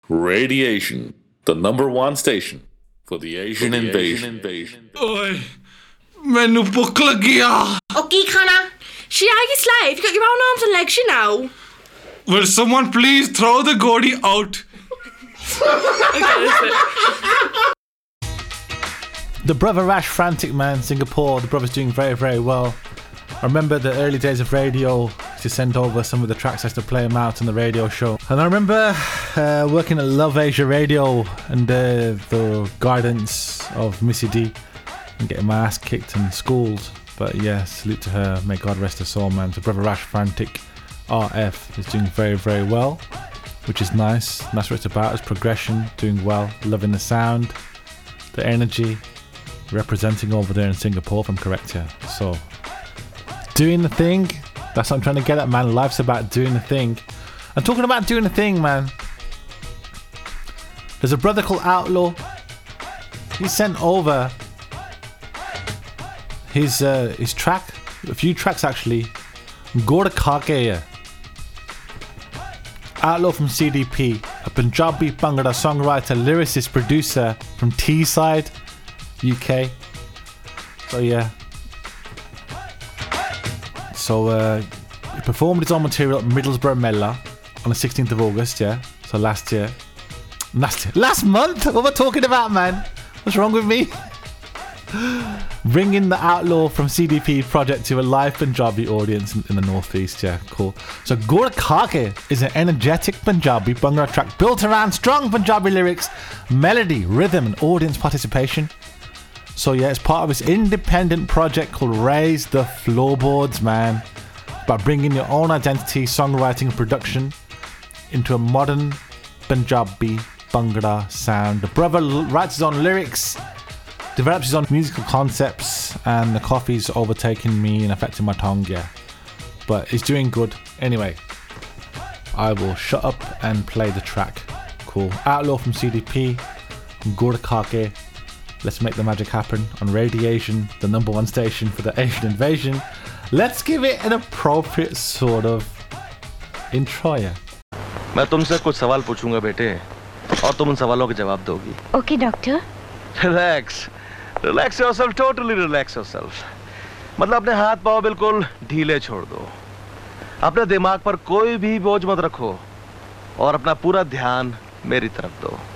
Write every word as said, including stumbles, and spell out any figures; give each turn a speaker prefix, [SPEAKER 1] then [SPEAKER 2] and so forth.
[SPEAKER 1] Radiation, the number one station for the Asian invasion. invasion.
[SPEAKER 2] Oi, मैनू भुख लगी आ.
[SPEAKER 3] Oh, की खाना? Shiagi slave, you got your own arms and legs, you know.
[SPEAKER 2] Will someone please throw the Gordy out?
[SPEAKER 4] The Brother Rash Frantic Man, Singapore. The brother's doing very, very well. I remember the early days of radio to send over some of the tracks I used to play them out on the radio show. And I remember uh, working at Love Asia Radio under the guidance of Missy D and getting my ass kicked in schools. But yeah, salute to her. May God rest her soul, man. So Brother Rash Frantic R F is doing very, very well, which is nice. And that's what it's about, is progression, doing well, loving the sound, the energy, representing over there in Singapore, if I'm correct here. So, doing the thing, that's what I'm trying to get at, man. Life's about doing the thing. I'm talking about doing the thing, man. There's a brother called Outlaw. He sent over his uh, his track, a few tracks actually. Gora Kake. Outlaw from C D P, a Punjabi Bhangra songwriter, lyricist, producer from Teesside, U K. So yeah. So uh, he performed his own material at Middlesbrough Mela on the sixteenth of August, yeah. So last year. Last, last month? What am I talking about, man? What's wrong with me? Bringing the Outlaw from C D P project to a live Punjabi audience in, in the northeast, yeah, cool. So Gora Kake is an energetic Punjabi Bhangra track built around strong Punjabi lyrics, melody, rhythm and audience participation. So yeah, it's part of his independent project called Raise the Floorboards, man. By bringing your own identity, songwriting and production into a modern Punjabi Bhangra sound. The brother writes his own lyrics, develops his own musical concepts, and the coffee's overtaking me and affecting my tongue, yeah. But he's doing good. Anyway, I will shut up and play the track. Cool. Outlaw from C D P, Gora Kake. Let's make the magic happen on Radiation, the number one station for the Asian invasion. Let's give it an appropriate sort of intro, yeah.
[SPEAKER 5] मैं तुमसे कुछ सवाल पूछूंगा बेटे, और तुम उन सवालों के जवाब दोगी.
[SPEAKER 6] Okay, doctor.
[SPEAKER 5] Relax. Relax yourself, totally relax yourself. मतलब अपने हाथ पाँव बिल्कुल ढीले छोड़ दो. अपने दिमाग पर कोई भी बोझ मत रखो और अपना पूरा ध्यान मेरी तरफ दो.